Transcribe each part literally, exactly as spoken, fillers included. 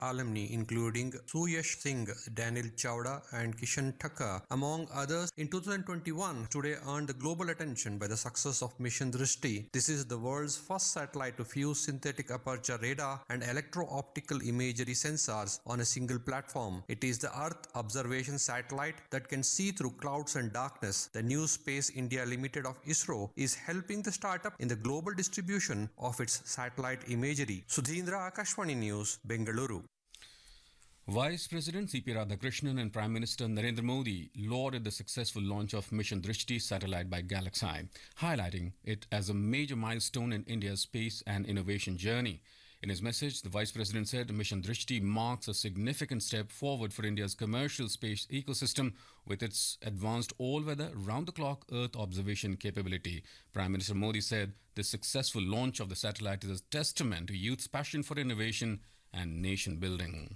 alumni including Suyash Singh, Daniel Chawda, and Kishan Thakkar, among others, in two thousand twenty-one today earned global attention by the success of Mission Drishti. This is the world's first satellite to fuse synthetic aperture radar and electro-optical imagery sensors on a single platform. It is the Earth observation satellite that can see through clouds and darkness. The New Space India Limited of ISRO is helping the startup in the global distribution of its satellite imagery. Sudhindra, Akashvani News, Bengaluru. Vice President C P Radhakrishnan and Prime Minister Narendra Modi lauded the successful launch of Mission Drishti satellite by Galaxy, highlighting it as a major milestone in India's space and innovation journey. In his message, the Vice President said Mission Drishti marks a significant step forward for India's commercial space ecosystem with its advanced all-weather, round-the-clock Earth observation capability. Prime Minister Modi said the successful launch of the satellite is a testament to youth's passion for innovation and nation-building.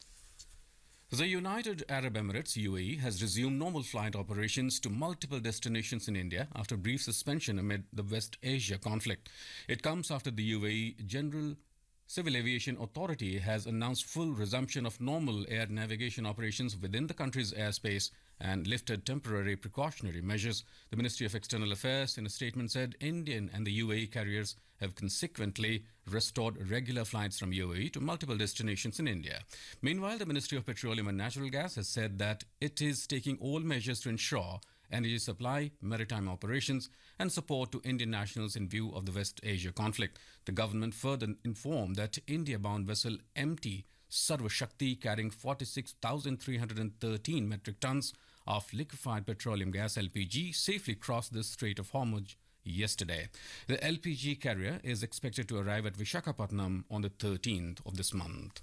The United Arab Emirates U A E has resumed normal flight operations to multiple destinations in India after a brief suspension amid the West Asia conflict. It comes after the U A E General Civil Aviation Authority has announced full resumption of normal air navigation operations within the country's airspace and lifted temporary precautionary measures. The Ministry of External Affairs in a statement said Indian and the U A E carriers have consequently restored regular flights from U A E to multiple destinations in India. Meanwhile, the Ministry of Petroleum and Natural Gas has said that it is taking all measures to ensure energy supply, maritime operations, and support to Indian nationals in view of the West Asia conflict. The government further informed that India-bound vessel M T Sarva Shakti, carrying forty-six thousand three hundred thirteen metric tons of liquefied petroleum gas L P G, safely crossed the Strait of Hormuz yesterday. The L P G carrier is expected to arrive at Visakhapatnam on the thirteenth of this month.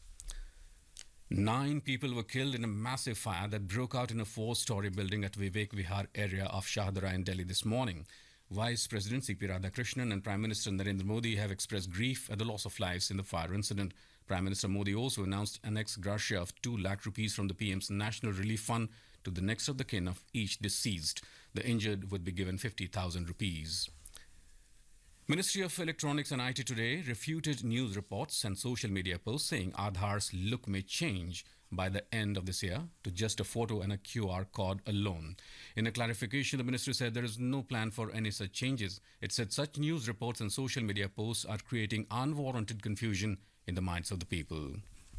Nine people were killed in a massive fire that broke out in a four-story building at Vivek Vihar area of Shahdara in Delhi this morning. Vice President C P Radhakrishnan and Prime Minister Narendra Modi have expressed grief at the loss of lives in the fire incident. Prime Minister Modi also announced an ex gratia of two lakh rupees from the P M's National Relief Fund to the next of the kin of each deceased. The injured would be given fifty thousand rupees. Ministry of Electronics and I T today refuted news reports and social media posts saying Aadhaar's look may change by the end of this year to just a photo and a Q R code alone. In a clarification, the ministry said there is no plan for any such changes. It said such news reports and social media posts are creating unwarranted confusion in the minds of the people.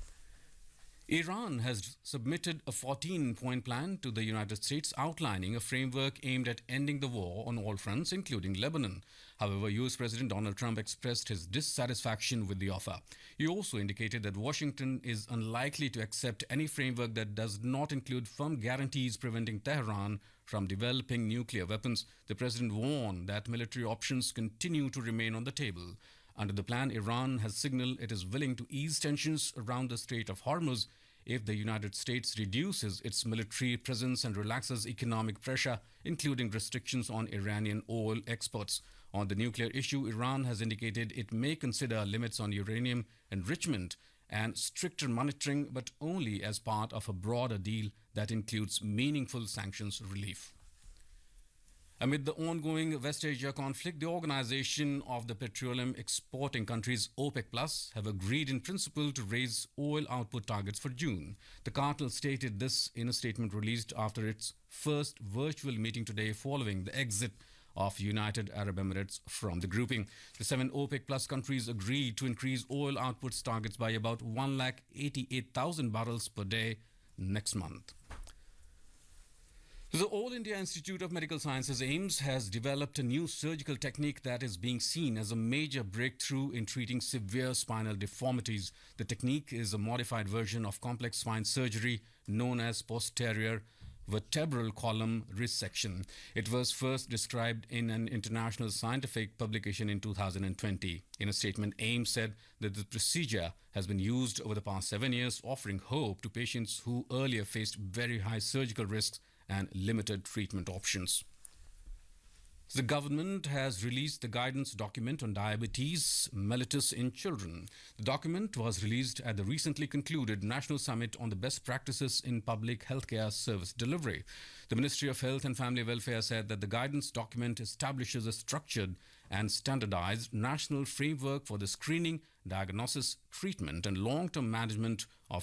Iran has submitted a fourteen-point plan to the United States outlining a framework aimed at ending the war on all fronts, including Lebanon. However, U S President Donald Trump expressed his dissatisfaction with the offer. He also indicated that Washington is unlikely to accept any framework that does not include firm guarantees preventing Tehran from developing nuclear weapons. The president warned that military options continue to remain on the table. Under the plan, Iran has signaled it is willing to ease tensions around the Strait of Hormuz if the United States reduces its military presence and relaxes economic pressure, including restrictions on Iranian oil exports. On the nuclear issue, Iran has indicated it may consider limits on uranium enrichment and stricter monitoring, but only as part of a broader deal that includes meaningful sanctions relief. Amid the ongoing West Asia conflict, the Organization of the Petroleum Exporting Countries OPEC Plus have agreed in principle to raise oil output targets for June. The cartel stated this in a statement released after its first virtual meeting today following the exit of United Arab Emirates from the grouping. The seven OPEC Plus countries agreed to increase oil outputs targets by about one lakh eighty-eight thousand barrels per day next month. The All India Institute of Medical Sciences AIIMS has developed a new surgical technique that is being seen as a major breakthrough in treating severe spinal deformities. The technique is a modified version of complex spine surgery known as posterior vertebral column resection. It was first described in an international scientific publication in two thousand twenty. In a statement, AIIMS said that the procedure has been used over the past seven years, offering hope to patients who earlier faced very high surgical risks and limited treatment options. The government has released the guidance document on diabetes mellitus in children. The document was released at the recently concluded National Summit on the Best Practices in Public Healthcare Service Delivery. The Ministry of Health and Family Welfare said that the guidance document establishes a structured and standardized national framework for the screening, diagnosis, treatment, and long term management of